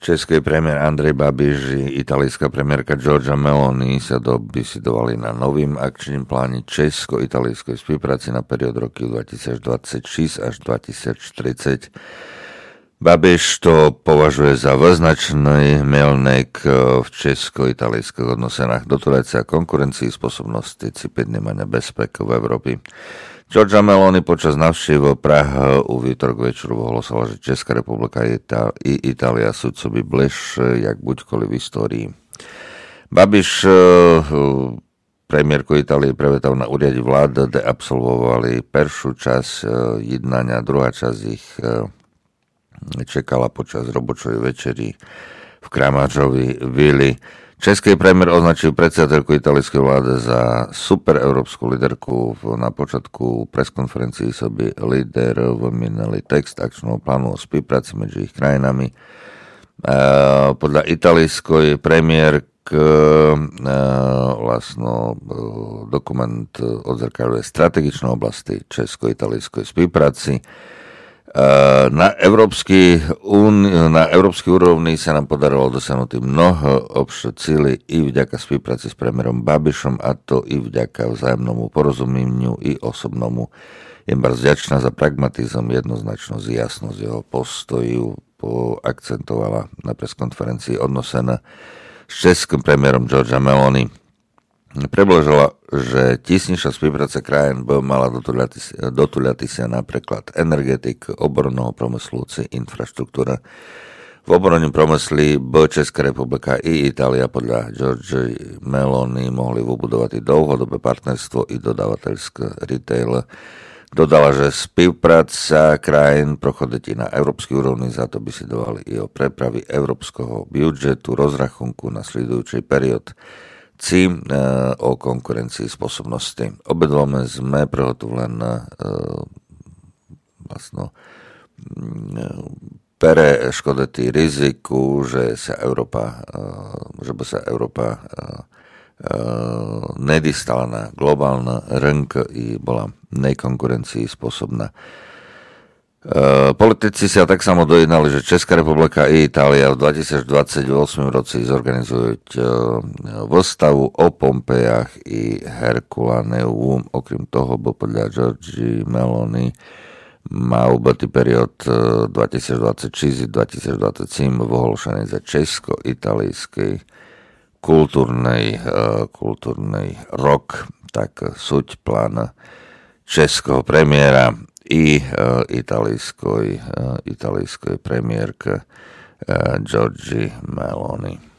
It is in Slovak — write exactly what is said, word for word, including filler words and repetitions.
Český premiér Andrej Babiš i italijská premiérka Giorgia Meloni sa dobisidovali na novým akčným pláne česko-italijskej spolupráci na periód roku dvetisícdvadsaťšesť až dvetisíctridsať. Babiš to považuje za význačný milník v česko-italijských odnosenách, dotúľajúca konkurencii spôsobnosti cipednímania bezpeku v Európe. Giorgia Meloni počas návštevy Prahy u výtorok večeru ohlasila, že Česká republika i Itália sú coby bližšie, jak buďkoli v histórii. Babiš premiérku Itálie prevetal na úriade vlády, kde absolvovali prvú časť jednania, druhá časť ich čekala počas robočovej večeri v Kramáčovi vili. Český premiér označil predsedateľku italskej vlády za super európsku líderku. Na počiatku preskonferencii soby líder vymienili text akčného plánu o spolupráci medzi ich krajinami. Podľa italskej premiérky vlastno dokument odzrkadľuje strategičné oblasti česko-italskej spolupráci. Na európskej na európskej úrovni sa nám podarilo dosiahnuť mnoho obších cílí i vďaka spolupráci s premiérom Babišom, a to i vďaka vzájomnému porozumeniu i osobnému. Je bardzo vďačná za pragmatizm, jednoznačnosť, jasnosť jeho postoju, poakcentovala na preskonferencii odnosená s českým premiérom Giorgia Meloni. Predložila, že tísnejšia spolupráca krajín by mala dotúľati sa napríklad energetik, obranného promyslu či infraštruktúra. V obrannom promysli by Česká republika i Itália podľa Giorgia Meloni mohli vybudovať i dlhodobé partnerstvo i dodávateľské retail. Dodala, že spolupráca krajín prochodí na európskej úrovni, za to by si dovali i o prepravy európskeho budžetu, rozrachunku na sledujúci period, či e, o konkurencii spôsobnosti. Obedvome sme prihotovili na e, vlastno e, pere škodetý riziku, že sa Európa, e, že by sa Európa e, e, nedostala na globálny rynk i bola nekonkurencii spôsobná. Uh, politici sa tak samo dojednali, že Česká republika i Itália v dvetisícdvadsaťosem roci zorganizujú uh, výstavu o Pompejach i Herkulaneum. Okrem toho bol podľa Giorgia Meloni mal byť period uh, dvetisícdvadsaťšesť dvetisícdvadsaťsedem vyhlášený za česko-italský kultúrnej, uh, kultúrnej rok. Tak suť plán českého premiéra i uh, italijskoj, uh, italijskoj premiérke uh, Giorgia Meloni.